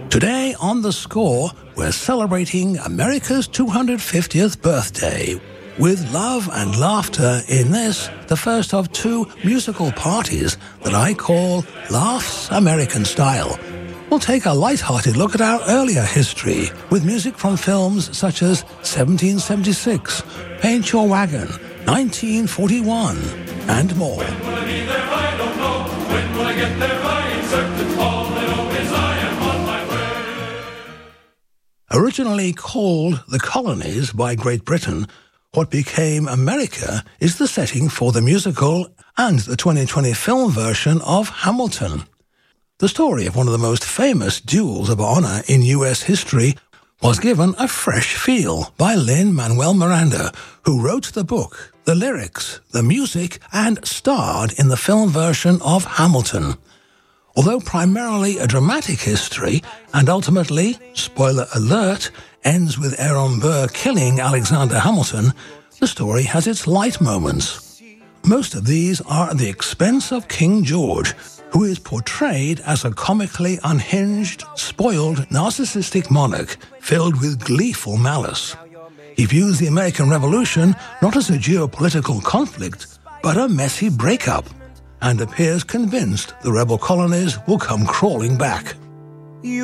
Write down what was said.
Today on The Score, we're celebrating America's 250th birthday with love and laughter in this, the first of two musical parties that I call Laughs American Style. We'll take a light-hearted look at our earlier history with music from films such as 1776, Paint Your Wagon, 1941, and more. When will I be there? I don't know. When will I get there? I ain't certain. All I know is I am on my way. Originally called the Colonies by Great Britain, what became America is the setting for the musical and the 2020 film version of Hamilton. The story of one of the most famous duels of honor in U.S. history was given a fresh feel by Lin-Manuel Miranda, who wrote the book, the lyrics, the music, and starred in the film version of Hamilton. Although primarily a dramatic history, and ultimately, spoiler alert, ends with Aaron Burr killing Alexander Hamilton, the story has its light moments. Most of these are at the expense of King George, who is portrayed as a comically unhinged, spoiled, narcissistic monarch filled with gleeful malice. He views the American Revolution not as a geopolitical conflict, but a messy breakup, and appears convinced the rebel colonies will come crawling back.